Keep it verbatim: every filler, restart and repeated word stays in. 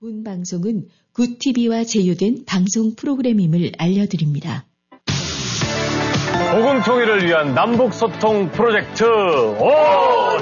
본 방송은 굿티비와 제휴된 방송 프로그램임을 알려드립니다. 복음통일을 위한 남북소통 프로젝트 오